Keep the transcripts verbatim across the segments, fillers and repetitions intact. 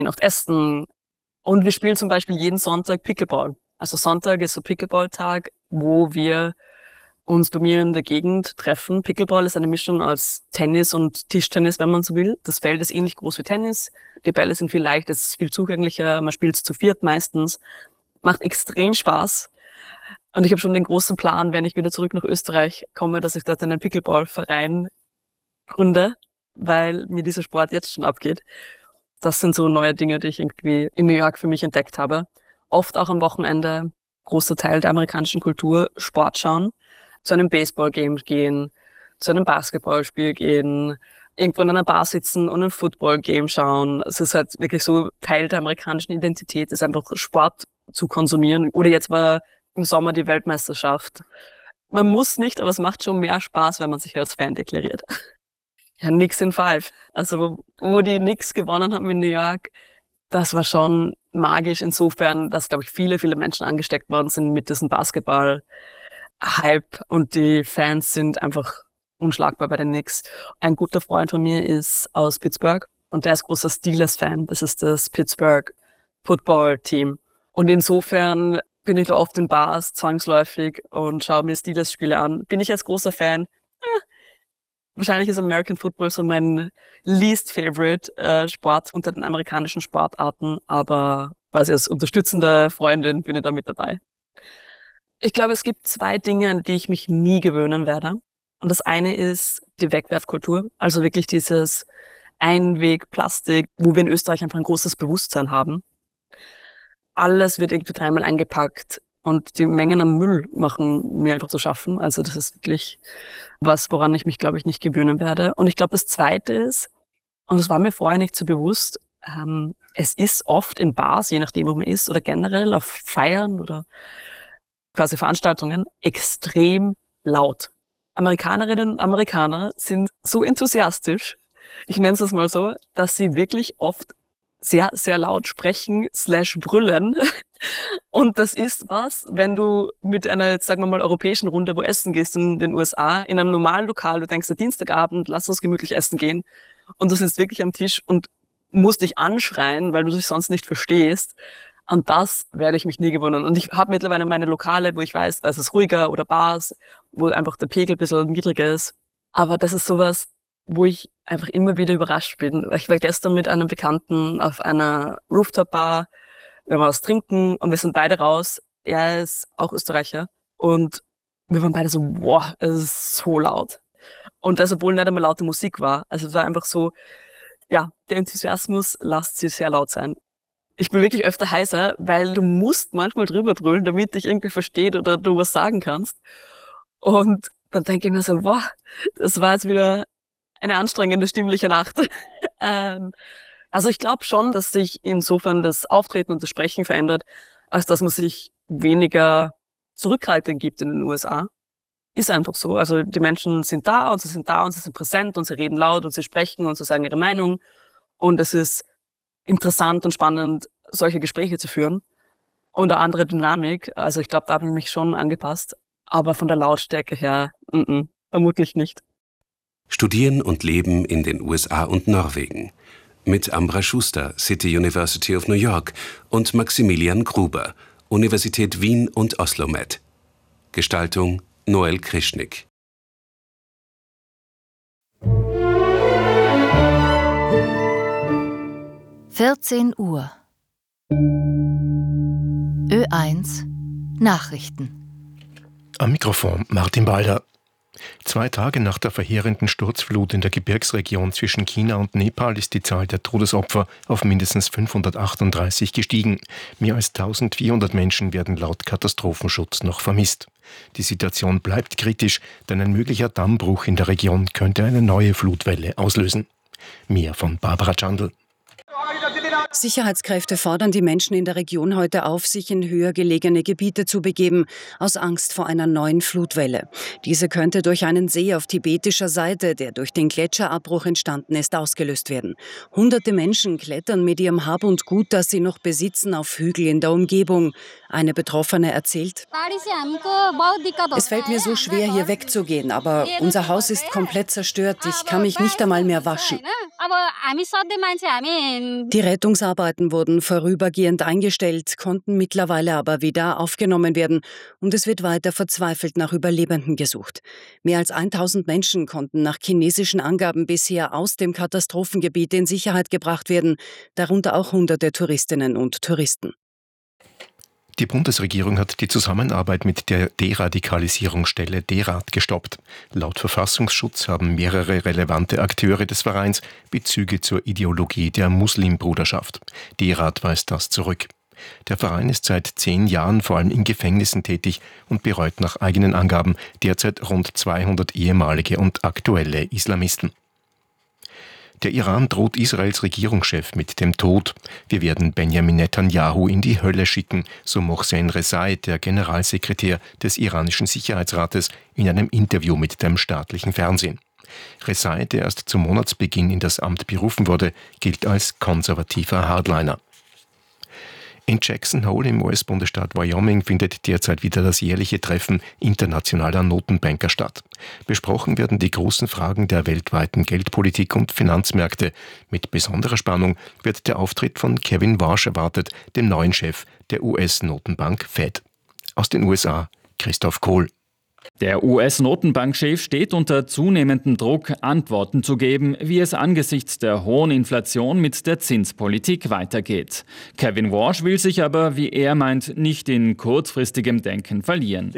oft essen. Und wir spielen zum Beispiel jeden Sonntag Pickleball. Also Sonntag ist so Pickleball-Tag, wo wir uns bei mir in der Gegend treffen. Pickleball ist eine Mischung aus Tennis und Tischtennis, wenn man so will. Das Feld ist ähnlich groß wie Tennis. Die Bälle sind viel leichter, es ist viel zugänglicher. Man spielt es zu viert meistens. Macht extrem Spaß. Und ich habe schon den großen Plan, wenn ich wieder zurück nach Österreich komme, dass ich dort einen Pickleball-Verein gründe, weil mir dieser Sport jetzt schon abgeht. Das sind so neue Dinge, die ich irgendwie in New York für mich entdeckt habe. Oft auch am Wochenende, großer Teil der amerikanischen Kultur, Sport schauen, zu einem Baseball-Game gehen, zu einem Basketballspiel gehen, irgendwo in einer Bar sitzen und ein Football-Game schauen. Es ist halt wirklich so Teil der amerikanischen Identität, ist einfach Sport zu konsumieren. Oder jetzt war im Sommer die Weltmeisterschaft. Man muss nicht, aber es macht schon mehr Spaß, wenn man sich als Fan deklariert. Ja, Knicks in Five. Also wo, wo die Knicks gewonnen haben in New York, das war schon magisch insofern, dass, glaube ich, viele, viele Menschen angesteckt worden sind mit diesem Basketball-Hype und die Fans sind einfach unschlagbar bei den Knicks. Ein guter Freund von mir ist aus Pittsburgh und der ist großer Steelers-Fan. Das ist das Pittsburgh Football-Team. Und insofern bin ich da oft in Bars zwangsläufig und schaue mir Steelers-Spiele an. Bin ich als großer Fan? Eh, wahrscheinlich ist American Football so mein least favorite äh, Sport unter den amerikanischen Sportarten, aber quasi als unterstützende Freundin bin ich da mit dabei. Ich glaube, es gibt zwei Dinge, an die ich mich nie gewöhnen werde. Und das eine ist die Wegwerfkultur, also wirklich dieses Einweg-Plastik, wo wir in Österreich einfach ein großes Bewusstsein haben. Alles wird irgendwie dreimal eingepackt und die Mengen an Müll machen mir einfach zu schaffen. Also das ist wirklich was, woran ich mich, glaube ich, nicht gewöhnen werde. Und ich glaube, das Zweite ist, und das war mir vorher nicht so bewusst, ähm, es ist oft in Bars, je nachdem, wo man ist, oder generell auf Feiern oder quasi Veranstaltungen, extrem laut. Amerikanerinnen und Amerikaner sind so enthusiastisch, ich nenne es das mal so, dass sie wirklich oft sehr, sehr laut sprechen slash brüllen. Und das ist was, wenn du mit einer, jetzt sagen wir mal, europäischen Runde wo essen gehst in den U S A, in einem normalen Lokal, du denkst, der Dienstagabend, lass uns gemütlich essen gehen. Und du sitzt wirklich am Tisch und musst dich anschreien, weil du dich sonst nicht verstehst. Und das werde ich mich nie gewöhnen. Und ich habe mittlerweile meine Lokale, wo ich weiß, da ist es ruhiger, oder Bars, wo einfach der Pegel ein bisschen niedriger ist. Aber das ist sowas, wo ich einfach immer wieder überrascht bin. Ich war gestern mit einem Bekannten auf einer Rooftop-Bar, wir waren was trinken und wir sind beide raus. Er ist auch Österreicher und wir waren beide so, boah, es ist so laut. Und das, obwohl nicht einmal laute Musik war. Also es war einfach so, ja, der Enthusiasmus lasst sie sehr laut sein. Ich bin wirklich öfter heiser, weil du musst manchmal drüber brüllen, damit dich irgendwie versteht oder du was sagen kannst. Und dann denke ich mir so, boah, das war jetzt wieder eine anstrengende stimmliche Nacht. ähm, also ich glaube schon, dass sich insofern das Auftreten und das Sprechen verändert, als dass man sich weniger zurückhaltend gibt in den U S A. Ist einfach so. Also die Menschen sind da und sie sind da und sie sind präsent und sie reden laut und sie sprechen und sie sagen ihre Meinung. Und es ist interessant und spannend, solche Gespräche zu führen. Und eine andere Dynamik. Also ich glaube, da habe ich mich schon angepasst. Aber von der Lautstärke her, m-m, vermutlich nicht. Studieren und leben in den U S A und Norwegen. Mit Ambra Schuster, City University of New York, und Maximilian Gruber, Universität Wien und Oslo Med. Gestaltung Noel Krischnick. vierzehn Uhr. Ö eins Nachrichten. Am Mikrofon Martin Balder. Zwei Tage nach der verheerenden Sturzflut in der Gebirgsregion zwischen China und Nepal ist die Zahl der Todesopfer auf mindestens fünfhundertachtunddreißig gestiegen. Mehr als eintausendvierhundert Menschen werden laut Katastrophenschutz noch vermisst. Die Situation bleibt kritisch, denn ein möglicher Dammbruch in der Region könnte eine neue Flutwelle auslösen. Mehr von Barbara Chandl. Sicherheitskräfte fordern die Menschen in der Region heute auf, sich in höher gelegene Gebiete zu begeben, aus Angst vor einer neuen Flutwelle. Diese könnte durch einen See auf tibetischer Seite, der durch den Gletscherabbruch entstanden ist, ausgelöst werden. Hunderte Menschen klettern mit ihrem Hab und Gut, das sie noch besitzen, auf Hügel in der Umgebung. Eine Betroffene erzählt: Es fällt mir so schwer, hier wegzugehen, aber unser Haus ist komplett zerstört. Ich kann mich nicht einmal mehr waschen. Die Rettungsarbeiten wurden vorübergehend eingestellt, konnten mittlerweile aber wieder aufgenommen werden und es wird weiter verzweifelt nach Überlebenden gesucht. Mehr als tausend Menschen konnten nach chinesischen Angaben bisher aus dem Katastrophengebiet in Sicherheit gebracht werden, darunter auch hunderte Touristinnen und Touristen. Die Bundesregierung hat die Zusammenarbeit mit der Deradikalisierungsstelle DERAD gestoppt. Laut Verfassungsschutz haben mehrere relevante Akteure des Vereins Bezüge zur Ideologie der Muslimbruderschaft. DERAD weist das zurück. Der Verein ist seit zehn Jahren vor allem in Gefängnissen tätig und bereut nach eigenen Angaben derzeit rund zweihundert ehemalige und aktuelle Islamisten. Der Iran droht Israels Regierungschef mit dem Tod. Wir werden Benjamin Netanyahu in die Hölle schicken, so Mohsen Rezai, der Generalsekretär des iranischen Sicherheitsrates, in einem Interview mit dem staatlichen Fernsehen. Rezai, der erst zum Monatsbeginn in das Amt berufen wurde, gilt als konservativer Hardliner. In Jackson Hole im U S-Bundesstaat Wyoming findet derzeit wieder das jährliche Treffen internationaler Notenbanker statt. Besprochen werden die großen Fragen der weltweiten Geldpolitik und Finanzmärkte. Mit besonderer Spannung wird der Auftritt von Kevin Warsh erwartet, dem neuen Chef der U S-Notenbank Fed. Aus den U S A, Christoph Kohl. Der U S-Notenbankchef steht unter zunehmendem Druck, Antworten zu geben, wie es angesichts der hohen Inflation mit der Zinspolitik weitergeht. Kevin Warsh will sich aber, wie er meint, nicht in kurzfristigem Denken verlieren.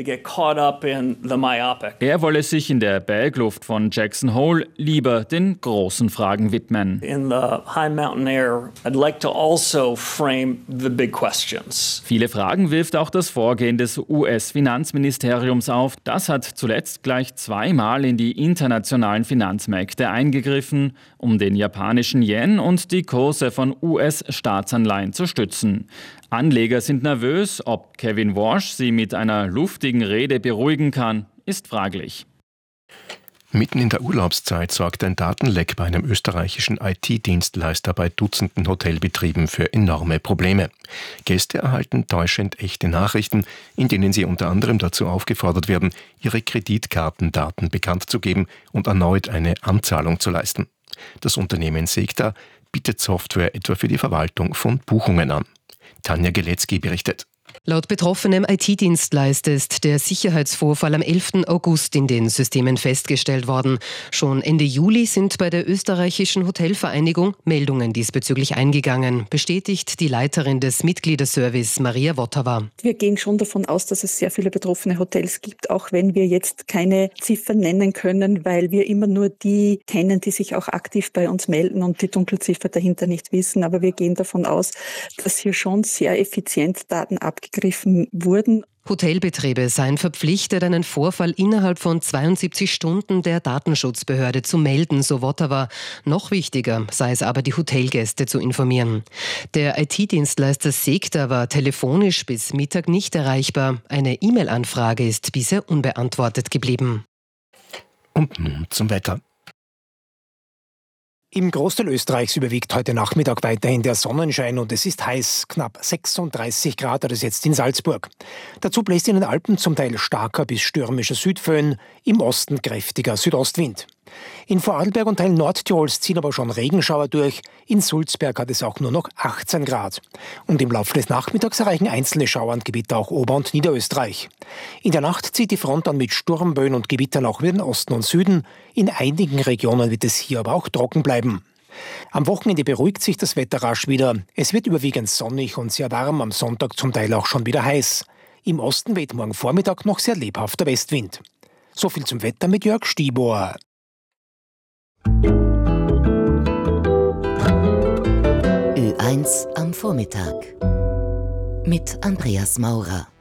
Er wolle sich in der Bergluft von Jackson Hole lieber den großen Fragen widmen. In the high mountain air, I'd like to also frame the big questions. Viele Fragen wirft auch das Vorgehen des U S-Finanzministeriums auf. Das hat zuletzt gleich zweimal in die internationalen Finanzmärkte eingegriffen, um den japanischen Yen und die Kurse von U S-Staatsanleihen zu stützen. Anleger sind nervös, ob Kevin Warsh sie mit einer luftigen Rede beruhigen kann, ist fraglich. Mitten in der Urlaubszeit sorgt ein Datenleck bei einem österreichischen I T-Dienstleister bei Dutzenden Hotelbetrieben für enorme Probleme. Gäste erhalten täuschend echte Nachrichten, in denen sie unter anderem dazu aufgefordert werden, ihre Kreditkartendaten bekannt zu geben und erneut eine Anzahlung zu leisten. Das Unternehmen Segda bietet Software etwa für die Verwaltung von Buchungen an. Tanja Geletzky berichtet. Laut betroffenem I T-Dienstleister ist der Sicherheitsvorfall am elften August in den Systemen festgestellt worden. Schon Ende Juli sind bei der österreichischen Hotelvereinigung Meldungen diesbezüglich eingegangen, bestätigt die Leiterin des Mitgliederservice Maria Votava. Wir gehen schon davon aus, dass es sehr viele betroffene Hotels gibt, auch wenn wir jetzt keine Ziffern nennen können, weil wir immer nur die kennen, die sich auch aktiv bei uns melden und die Dunkelziffer dahinter nicht wissen. Aber wir gehen davon aus, dass hier schon sehr effizient Daten abgegriffen wurden. Hotelbetriebe seien verpflichtet, einen Vorfall innerhalb von zweiundsiebzig Stunden der Datenschutzbehörde zu melden, so Votava. Noch wichtiger sei es aber, die Hotelgäste zu informieren. Der I T-Dienstleister Segda war telefonisch bis Mittag nicht erreichbar. Eine E-Mail-Anfrage ist bisher unbeantwortet geblieben. Und nun zum Wetter. Im Großteil Österreichs überwiegt heute Nachmittag weiterhin der Sonnenschein und es ist heiß, knapp sechsunddreißig Grad hat es jetzt in Salzburg. Dazu bläst in den Alpen zum Teil starker bis stürmischer Südföhn, im Osten kräftiger Südostwind. In Vorarlberg und Teilen Nordtirols ziehen aber schon Regenschauer durch, in Sulzberg hat es auch nur noch achtzehn Grad. Und im Laufe des Nachmittags erreichen einzelne Schauergebiete auch Ober- und Niederösterreich. In der Nacht zieht die Front dann mit Sturmböen und Gewittern auch wieder in Osten und Süden. In einigen Regionen wird es hier aber auch trocken bleiben. Am Wochenende beruhigt sich das Wetter rasch wieder. Es wird überwiegend sonnig und sehr warm, am Sonntag zum Teil auch schon wieder heiß. Im Osten weht morgen Vormittag noch sehr lebhafter Westwind. So viel zum Wetter mit Jörg Stibor. Ö eins am Vormittag mit Andreas Maurer.